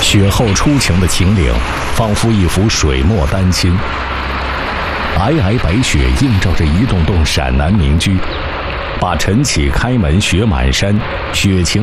雪后初晴的秦岭，仿佛一幅水墨丹青。皑皑白雪映照着一栋栋陕南民居，把晨起开门雪满山，雪晴